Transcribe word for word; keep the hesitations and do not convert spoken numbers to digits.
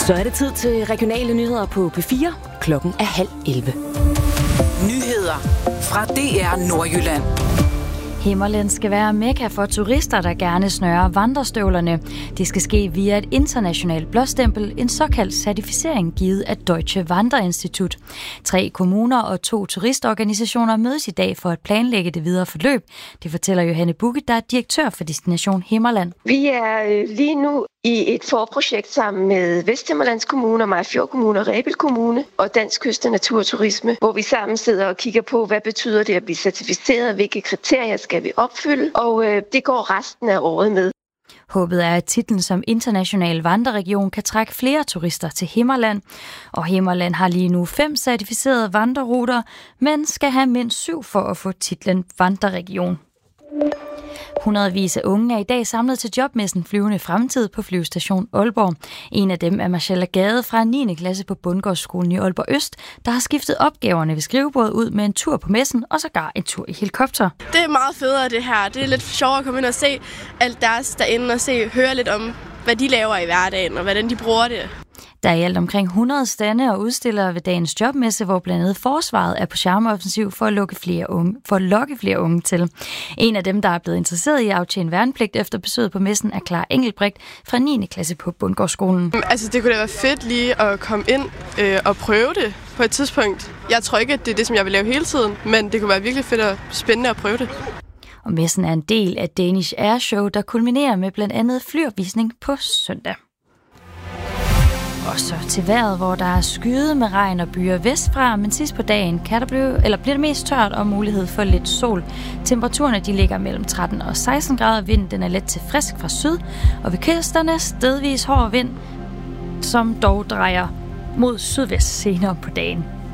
Så er det tid til regionale nyheder på P fire. Klokken er halv elleve. Nyheder fra D R Nordjylland. Himmerland skal være mekka for turister, der gerne snører vandrestøvlerne. Det skal ske via et internationalt blåstempel, en såkaldt certificering givet af Deutsche Wanderinstitut. Tre kommuner og to turistorganisationer mødes i dag for at planlægge det videre forløb. Det fortæller Johanne Bugge, der er direktør for Destination Himmerland. Vi er lige nu i et forprojekt sammen med Vesthimmerlands Kommune, Mariagerfjord Kommune, Rebild Kommune og Dansk Kyst- og Naturturisme, hvor vi sammen sidder og kigger på, hvad betyder det at blive certificeret, hvilke kriterier skal vi opfylde, og øh, det går resten af året med. Håbet er, at titlen som international vandreregion kan trække flere turister til Himmerland. Og Himmerland har lige nu fem certificerede vandreruter, men skal have mindst syv for at få titlen vandreregion. Hundredvis af unge er i dag samlet til jobmessen Flyvende Fremtid på Flyvestation Aalborg. En af dem er Marcella Gade fra niende klasse på Bundgårdsskolen i Aalborg Øst, der har skiftet opgaverne ved skrivebordet ud med en tur på messen og sågar en tur i helikopter. Det er meget federe det her. Det er lidt sjovere at komme ind og se alt deres derinde og se, høre lidt om, hvad de laver i hverdagen og hvordan de bruger det. Der er i alt omkring hundrede stande og udstillere ved dagens jobmesse, hvor blandt andet forsvaret er på charmeoffensiv for at lokke flere unge, for at lokke flere unge til. En af dem, der er blevet interesseret i at aftjene værnepligt efter besøget på messen, er Clara Engelbrecht fra niende klasse på Bundgårdsskolen. Altså, det kunne da være fedt lige at komme ind øh, og prøve det på et tidspunkt. Jeg tror ikke, at det er det, som jeg vil lave hele tiden, men det kunne være virkelig fedt og spændende at prøve det. Og messen er en del af Danish Air Show, der kulminerer med blandt andet flyopvisning på søndag. Og så til vejret, hvor der er skyet med regn og byer vestfra, men sidst på dagen kan der blive, eller bliver det mest tørt og mulighed for lidt sol. Temperaturerne de ligger mellem tretten og seksten grader, vinden den er let til frisk fra syd, og ved kysterne stedvis hård vind, som dog drejer mod sydvest senere på dagen.